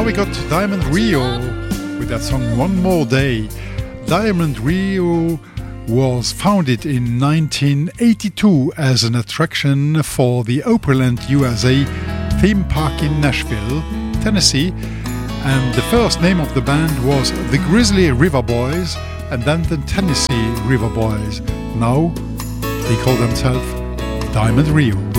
we got Diamond Rio with that song One More Day. Diamond Rio was founded in 1982 as an attraction for the Opryland USA theme park in Nashville, Tennessee, and the first name of the band was the Grizzly River Boys and then the Tennessee River Boys. Now they call themselves Diamond Rio.